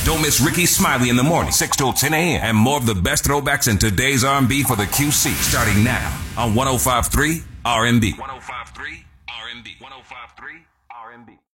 Don't miss Ricky Smiley in the morning, 6 till 10 a.m. And more of the best throwbacks in today's R&B for the QC, starting now on 105.3 R&B. 105.3 R&B. 105.3 R&B.